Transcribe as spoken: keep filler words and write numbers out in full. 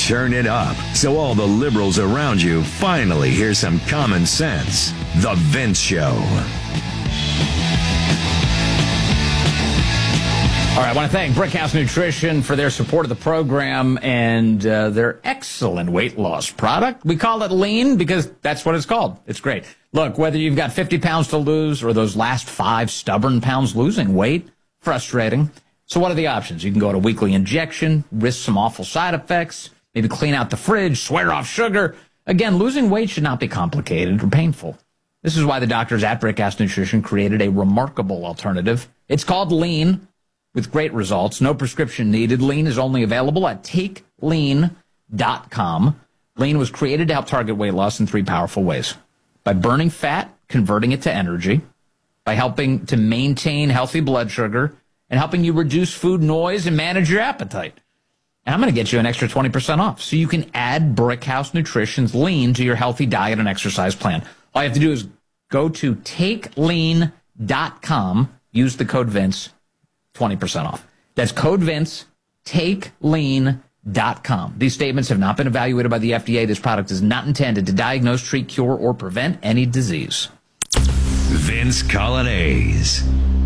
turn it up so all the liberals around you finally hear some common sense. The Vince Show. All right, I want to thank Brickhouse Nutrition for their support of the program and uh, their excellent weight loss product. We call it Lean because that's what it's called. It's great. Look, whether you've got fifty pounds to lose or those last five stubborn pounds losing weight, frustrating. So what are the options? You can go to weekly injection, risk some awful side effects, maybe clean out the fridge, swear off sugar. Again, losing weight should not be complicated or painful. This is why the doctors at Brickhouse Nutrition created a remarkable alternative. It's called Lean. With great results, no prescription needed. Lean is only available at take lean dot com. Lean was created to help target weight loss in three powerful ways. By burning fat, converting it to energy, by helping to maintain healthy blood sugar, and helping you reduce food noise and manage your appetite. And I'm going to get you an extra twenty percent off so you can add Brickhouse Nutrition's Lean to your healthy diet and exercise plan. All you have to do is go to take lean dot com, use the code Vince, twenty percent off. That's code Vince, take lean dot com. These statements have not been evaluated by the F D A. This product is not intended to diagnose, treat, cure, or prevent any disease. Vince Coglianese.